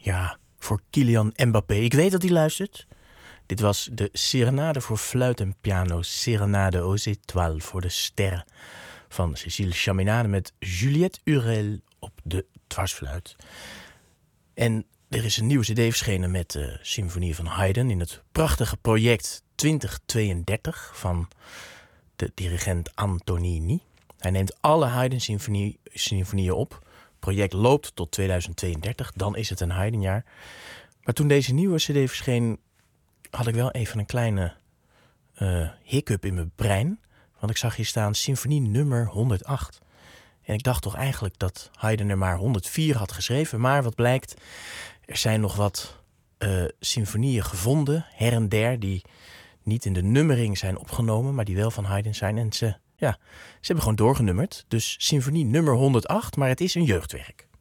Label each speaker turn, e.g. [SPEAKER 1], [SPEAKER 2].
[SPEAKER 1] Ja, voor Kylian Mbappé. Ik weet dat hij luistert. Dit was de Serenade voor fluit en piano. Serenade aux étoiles voor de sterren. Van Cécile Chaminade met Juliette Urel op de dwarsfluit. En er is een nieuwe cd verschenen met de symfonie van Haydn in het prachtige project 2032 van de dirigent Antonini. Hij neemt alle Haydn-symfonieën op. Het project loopt tot 2032, dan is het een Haydn-jaar. Maar toen deze nieuwe cd verscheen, had ik wel even een kleine hiccup in mijn brein. Want ik zag hier staan symfonie nummer 108. En ik dacht toch eigenlijk dat Haydn er maar 104 had geschreven. Maar wat blijkt, er zijn nog wat symfonieën gevonden, her en der, die niet in de nummering zijn opgenomen, maar die wel van Haydn zijn. En ze hebben gewoon doorgenummerd. Dus symfonie nummer 108, maar het is een jeugdwerk.